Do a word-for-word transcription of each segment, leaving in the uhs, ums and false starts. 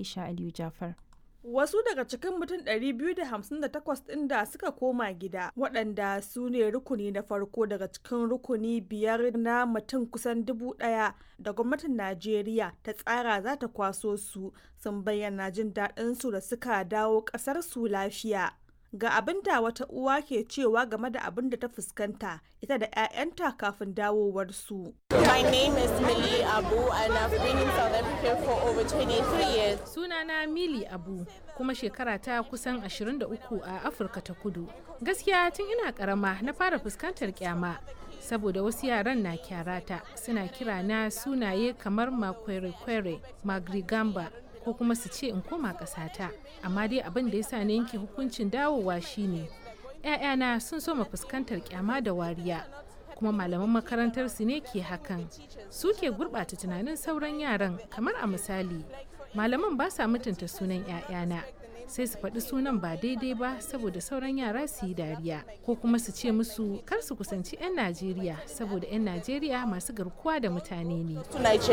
Aisha Aliyu Jafar. Wasu daga cikin mutum ɗari biyu da hamsin da takwas ɗin da suka koma gida, waɗanda su ne rukuni na farko daga cikin rukuni biyar na mutum kusan dubu ɗaya da gwamnatin Najeriya ta tsara za ta kwaso su, sun bayyana jin daɗin su da suka dawo ƙasar su lafiya. Ga abin da wata uwa ke cewa game da abin da ta fuskanta ita da 'ya'yanta kafin dawowarsu. My name is Millie Abu and I've been in South Africa for over twenty-three years. Sunana Millie Abu kuma shekara ta kusan ashirin da uku a Afirka ta Kudu. Gaskiya tun ina karama na fara fuskantar kyama saboda wasu yaran na kyarata suna kira na sunaye kamar Makwere-kwere, Magrigamba ko kuma su ce in koma ƙasata. Amma dai abin da ya sa na yanke hukuncin dawowa shine 'ya'yana sun soma fuskantar kyama da wariya, kuma malaman makarantar su ne ke hakan. Su ke gurɓata tunanin sauran yaran, kamar a misali malaman ba sa mutunta sunan 'ya'yana, sai su faɗi sunan ba daidai ba saboda sauran yara su yi dariya, ko kuma su ce musu kar su kusanci 'yan Najeriya saboda 'yan Najeriya masu garkuwa da mutane ne.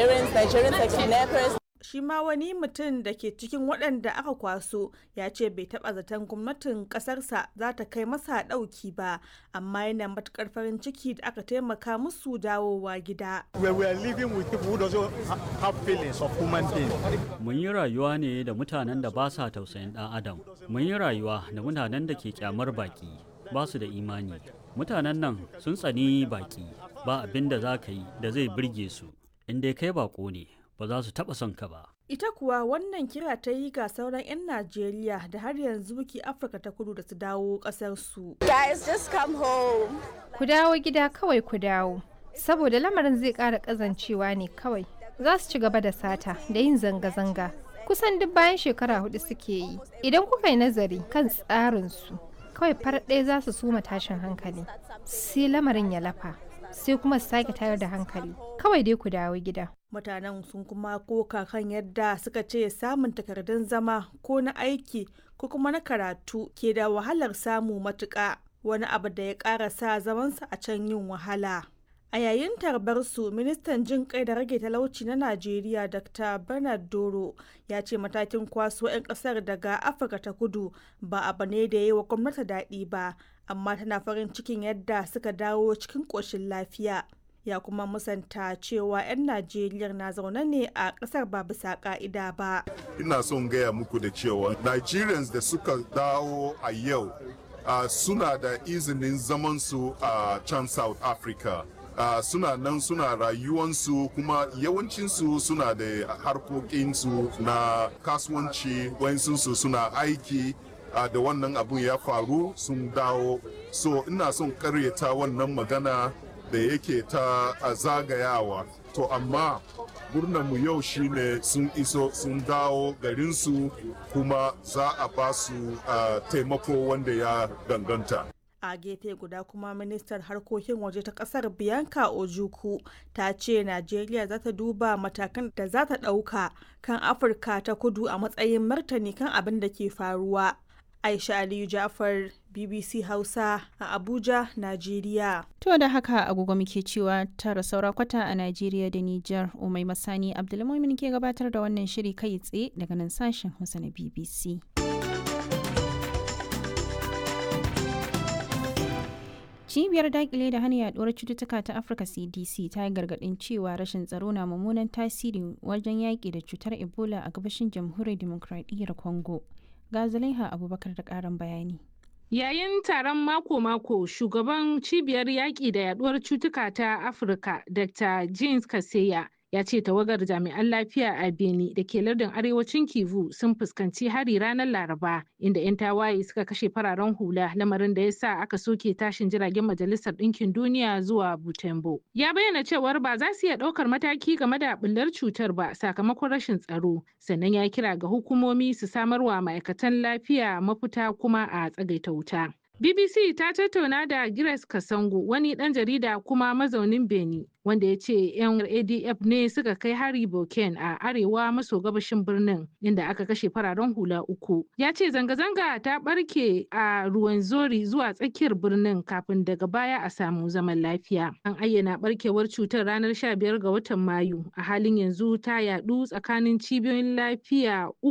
Shi ma wani mutum da ke cikin waɗanda aka kwaso ya ce bai taɓa zaton gwamnatin ƙasarsa za ta kai masa ɗauki ba, amma yana matuƙar farin ciki da aka taimaka musu dawowa gida. Mun yi rayuwa ne da mutanen da ba sa tausayin ɗan adam. Mun yi rayuwa da mutanen da ke kyamar baki, ba su da imani. Mutanen nan sun tsani baki, ba abin da za ka yi da zai birge su, in dai kai bako ne. Ba za su taɓa son ka ba. Ita kuwa wannan kira ta yi ga sauran 'yan Najeriya da har yanzu ke Afirka ta Kudu da su dawo ƙasarsu. Guys, just come home. Ku dawo gida kawai ku dawo, saboda lamarin zai ƙara ƙazancewa ne kawai. Za su ci gaba da sata da yin zanga-zanga. Kusan duk bayan shekara hudu suke yi. Idan kuka yi nazari kan tsarinsu, kawai farar ɗaya za su suma tashin hankali. Sai lamarin ya lafa. Sai kuma su sake tayar da hankali. Kawai dai ku dawo gida. Mutanen sun kuma koka kan yadda suka ce samun takardun zama ko na aiki ko kuma na karatu ke da wahalar samu matuƙa, wani abu da ya ƙara sa zamansa a can yin wahala. A yayin tarbarsu, ministan jin kai da rage talauci na Najeriya Doctor Bernard Doro ya ce matakin kwaso 'yan ƙasar daga Afirka ta Kudu ba abu ne da ya yi wa gwamnati daɗi ba, amma tana farin cikin yadda suka dawo cikin ƙoshin lafiya. Ya kuma musanta cewa 'yan Najeriya na zaune ne a ƙasar ba bisa ƙa'ida ba. Ina son gaya muku da cewa Nigerians da suka dawo a yau uh, suna da izinin zamansu a uh, can South Africa. Uh, suna nan suna rayuwansu, kuma yawancinsu suna da harkokinsu na kasuwanci, wayansu suna aiki. Uh, da wannan abun ya faru sun dawo. So ina son karyata wannan magana da yake ta a zagayawa, to amma mu yau shine sun iso sun dawo garinsu, kuma za a ba su uh, taimako wanda ya danganta. A gefe guda kuma ministar harkokin waje ta kasar Bianca Ojukwu ta ce Najeriya za ta duba matakan da za ta ɗauka kan Afirka ta Kudu a matsayin martani kan abin da ke faruwa. Aisha Aliyu Jafar, B B C Hausa a Abuja, Najeriya. To da haka agogo muke cewa tara saura kwata a Najeriya da Nijar. Umai Masani Abdulmumin ke gabatar da wannan shiri kai tsaye daga nan sashen Hausa na B B C. Cibiyar dakile da hana yaduwar cututtuka ta Afirka C D C ta yi gargadin cewa rashin tsaro na mummunan tasiri wajen yaƙi da cutar Ebola a gabashin Jamhuriyar Dimokuraɗiyyar Congo. Ga Zulaiha Abubakar da ƙarin bayani. Yayin taron mako-mako, shugaban cibiyar yaƙi da yaduwar cutuka ta Afirka, Doctor James Kaseya, ya ce tawagar jami'an lafiya a Beni da ke lardin arewacin Kivu sun fuskanci hari ranar Laraba, inda 'yan tawaye suka kashe fararen hula, lamarin da ya sa aka soke tashin jiragen Majalisar Ɗinkin Duniya zuwa Butembo. Ya bayyana cewar ba za su iya ɗaukar mataki game da ɓullar cutar ba sakamakon rashin tsaro, sannan ya kira ga hukumomi su samarwa ma'aikatan lafiya mafita kuma a tsagaita wuta. B B C ta tattauna da Grace Kasango, wani ɗan jarida kuma mazaunin Beni, wanda ya ce 'yan A D F ne suka kai hari Boken a arewa maso gabashin birnin, inda aka kashe fararen hula uku. Ya ce zanga-zanga ta ɓarke a Ruwenzori zuwa tsakiyar birnin kafin daga baya a samu zaman lafiya. An ayyana ɓarkewar cutar ranar sha biyar ga watan Mayu. A halin yanzu ta yaɗu tsakanin cibiyoyin lafiya uku.